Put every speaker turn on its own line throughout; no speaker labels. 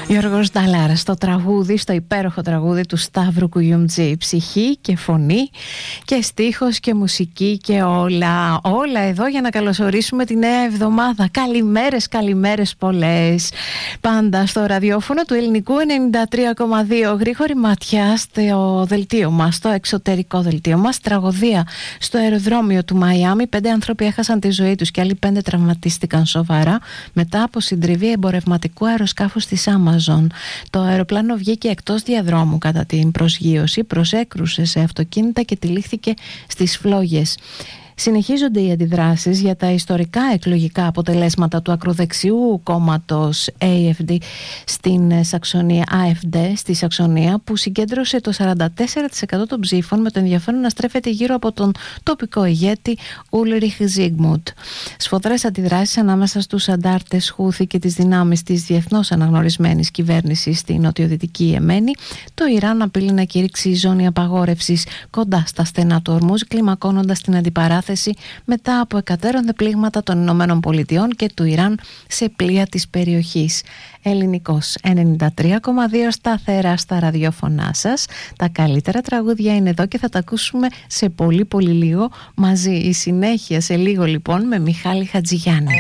Γιώργος Νταλάρας στο τραγούδι, στο υπέροχο τραγούδι του Σταύρου Κουγιουμτζή. Ψυχή και φωνή και στίχος και μουσική και όλα εδώ για να καλωσορίσουμε τη νέα εβδομάδα. Καλημέρες πολλές. Πάντα στο ραδιόφωνο του Ελληνικού 93,2. Γρήγορη ματιά στο δελτίο μας, στο εξωτερικό δελτίο μας. Τραγωδία στο αεροδρόμιο του Μαϊάμι. 5 άνθρωποι έχασαν τη ζωή τους και άλλοι 5 τραυματίστηκαν σοβαρά μετά από συντριβή εμπορευματικού αεροσκάφους της Amazon. Το αεροπλάνο βγήκε εκτός διαδρόμου κατά την προσγείωση, προσέκρουσε σε αυτοκίνητα και τυλίχθηκε στις φλόγες. Συνεχίζονται οι αντιδράσεις για τα ιστορικά εκλογικά αποτελέσματα του ακροδεξιού κόμματος AFD στην Σαξονία, AFD στη Σαξονία, που συγκέντρωσε το 44% των ψήφων, με το ενδιαφέρον να στρέφεται γύρω από τον τοπικό ηγέτη Ούλριχ Ζίγμουντ. Σφοδρές αντιδράσεις ανάμεσα στους αντάρτες Χούθη και τις δυνάμεις της διεθνώς αναγνωρισμένης κυβέρνησης στη νοτιοδυτική Ιεμένη. Το Ιράν απειλεί να κηρύξει ζώνη απαγόρευσης κοντά στα στενά του Ορμούζ, κλιμακώνοντας την αντιπαράθεση μετά από εκατέρωθεν πλήγματα των Ηνωμένων Πολιτειών και του Ιράν σε πλοία της περιοχής. Ελληνικός 93,2 σταθερά στα ραδιόφωνά σας. Τα καλύτερα τραγούδια είναι εδώ και θα τα ακούσουμε σε πολύ λίγο μαζί. Η συνέχεια σε λίγο λοιπόν με Μιχάλη Χατζηγιάννη.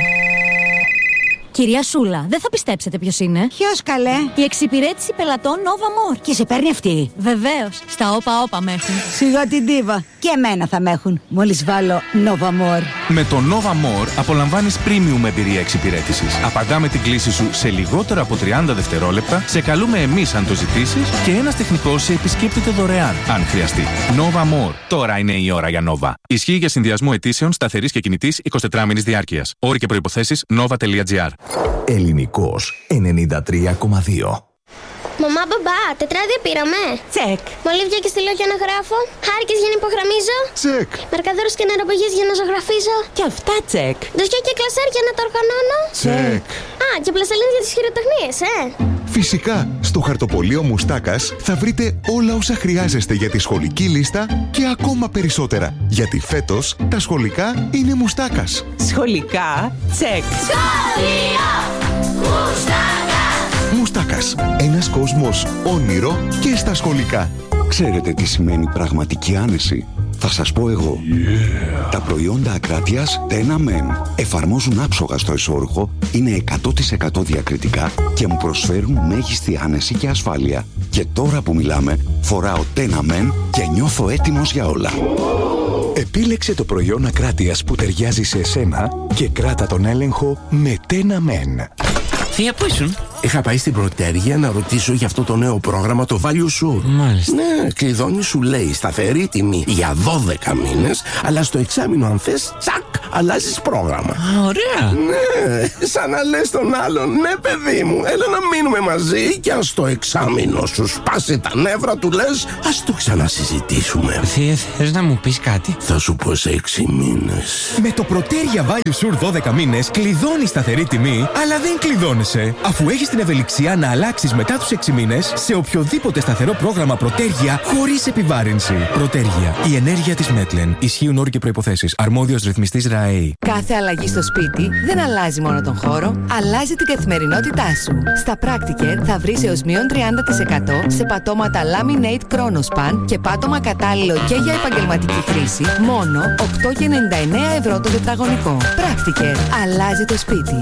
Κυρία Σούλα, δεν θα πιστέψετε ποιος είναι.
Ποιος καλέ?
Η εξυπηρέτηση πελατών Nova More.
Και σε παίρνει αυτή?
Βεβαίως, στα όπα με έχουν.
Σιγά την ντίβα. Και εμένα θα με έχουν, μόλις βάλω Nova More.
Με το Nova More απολαμβάνεις premium εμπειρία εξυπηρέτησης. Απαντάμε την κλήση σου σε λιγότερο από 30 δευτερόλεπτα, σε καλούμε εμείς αν το ζητήσεις και ένας τεχνικός σε επισκέπτεται δωρεάν, αν χρειαστεί. Nova More. Τώρα είναι η ώρα για Nova. Ισχύει για συνδυασμό αιτήσεων σταθερής και κινητής 24 μήνης διάρκειας. Όροι και προϋποθέσεις nova.gr.
Ελληνικός 93,2.
Μαμά, μπαμπά, τετράδια πήραμε.
Τσεκ.
Μολύβια και στυλό για να γράφω. Χάρηκες για να υπογραμμίζω.
Τσεκ.
Μαρκαδόρους και νεροπηγές για να ζωγραφίζω.
Και αυτά τσεκ.
Ντοσιά και κλασέρ για να τα οργανώνω.
Τσεκ.
Α, και πλαστελίν για τις χειροτεχνίες,
Φυσικά, στο χαρτοπολείο Μουστάκας θα βρείτε όλα όσα χρειάζεστε για τη σχολική λίστα και ακόμα περισσότερα. Γιατί φέτος τα σχολικά είναι Μουστάκας.
Σχολικά τσεκ.
Σχολείο Μουστάκας.
Μουστάκας. Ένας κόσμος όνειρο και στα σχολικά.
Ξέρετε τι σημαίνει πραγματική άνεση? Θα σας πω εγώ. Τα προϊόντα Ακράτειας Tena Men εφαρμόζουν άψογα στο εσώρουχο, είναι 100% διακριτικά και μου προσφέρουν μέγιστη άνεση και ασφάλεια. Και τώρα που μιλάμε, φοράω Tena Men και νιώθω έτοιμος για όλα.
Επίλεξε το προϊόν Ακράτειας που ταιριάζει σε εσένα και κράτα τον έλεγχο με Tena Men.
Θεία, πού ήσουν?
Είχα πάει στην Πρωτέρια να ρωτήσω για αυτό το νέο πρόγραμμα, το Value Sur.
Μάλιστα.
Ναι, κλειδώνει, σου λέει σταθερή τιμή για 12 μήνες, αλλά στο εξάμηνο αν θες, τσακ, αλλάζεις πρόγραμμα.
Α, ωραία.
Ναι, σαν να λες τον άλλον, ναι παιδί μου, έλα να μείνουμε μαζί και αν στο εξάμηνο σου σπάσει τα νεύρα του λες, ας το ξανασυζητήσουμε.
Θεία, θες να μου πεις κάτι?
Θα σου πω σε 6 μήνες.
Με το Πρωτέρια Value Sur 12 μήνες κλειδώνεις σταθερή τιμή, αλλά δεν κλειδώνεσαι, αφού έχεις την ευελιξία να αλλάξεις μετά τους 6 μήνες σε οποιοδήποτε σταθερό πρόγραμμα Πρωτέρια χωρίς επιβάρυνση. Πρωτέρια. Η ενέργεια της Μέτλεν. Ισχύουν όροι και προϋποθέσεις. Αρμόδιος ρυθμιστής ΡΑΕΗ.
Κάθε αλλαγή στο σπίτι δεν αλλάζει μόνο τον χώρο, αλλάζει την καθημερινότητά σου. Στα Practicare θα βρεις έως μείον 30% σε πατώματα Laminate Chronospan και πάτωμα κατάλληλο και για επαγγελματική χρήση, μόνο 8,99 € το τετραγωνικό. Practicare. Αλλάζει το σπίτι.